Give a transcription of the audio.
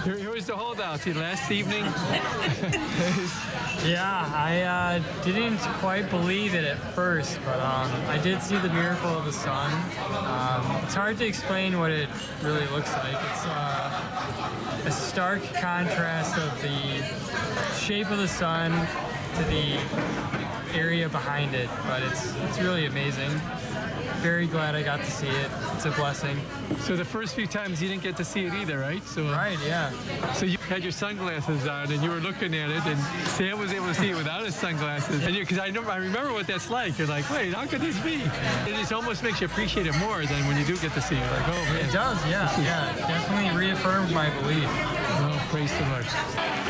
Here was the holdout. See, last evening. Yeah, I didn't quite believe it at first, but I did see the miracle of the sun. It's hard to explain what it really looks like. It's a stark contrast of the shape of the sun to the area behind it, but it's really amazing. Very glad I got to see it. It's a blessing. So the first few times you didn't get to see it either, right? So Right, yeah. So you had your sunglasses on and you were looking at it, and Sam was able to see it without his sunglasses. And because I remember what that's like. You're like, wait, how could this be? It just almost makes you appreciate it more than when you do get to see it. Like, oh man. It does, yeah. Yeah, it definitely reaffirmed my belief. Oh, praise the Lord.